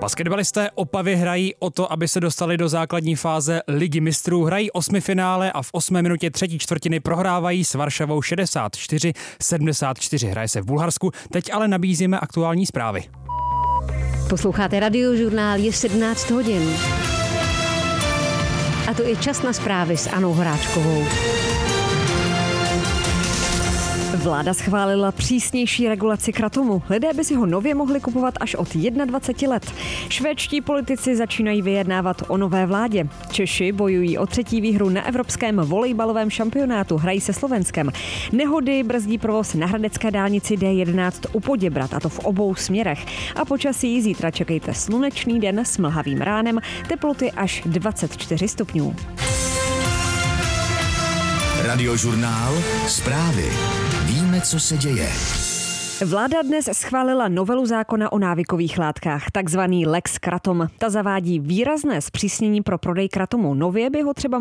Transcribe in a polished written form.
Basketbalisté Opavy hrají o to, aby se dostali do základní fáze Ligy mistrů. Hrají osmifinále a v 8. minutě třetí čtvrtiny prohrávají s Varšavou 64-74. Hraje se v Bulharsku. Teď ale nabízíme aktuální zprávy. Posloucháte Radiožurnál, je 17 hodin. A to je čas na zprávy s Anou Horáčkovou. Vláda schválila přísnější regulaci kratomu. Lidé by si ho nově mohli kupovat až od 21 let. Švédští politici začínají vyjednávat o nové vládě. Češi bojují o 3. výhru na evropském volejbalovém šampionátu, hrají se Slovenskem. Nehody brzdí provoz na hradecké dálnici D11 u Poděbrad, a to v obou směrech. A počasí zítra čekejte slunečný den s mlhavým ránem, teploty až 24 stupňů. Radiožurnál, zprávy. Víme, co se děje. Vláda dnes schválila novelu zákona o návykových látkách, takzvaný Lex Kratom. Ta zavádí výrazné zpřísnění pro prodej kratomu. Nově by ho třeba